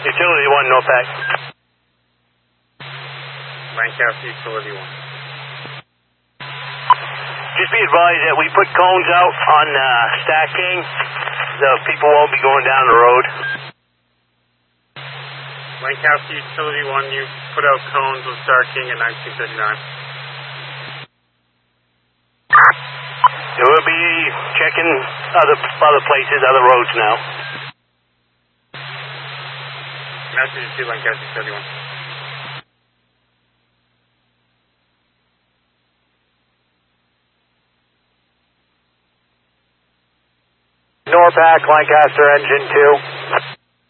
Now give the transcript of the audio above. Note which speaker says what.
Speaker 1: Utility 1, NORPAC.
Speaker 2: Lancaster, Utility 1.
Speaker 1: Just be advised that we put cones out on Stack King. The people won't be going down the road.
Speaker 2: Lancaster, Utility 1, you put out cones on Star King at 1939.
Speaker 1: Yeah, we'll be checking other places, other roads now.
Speaker 2: Message to Lancaster, Utility 1.
Speaker 3: NORPAC, Lancaster, Engine 2.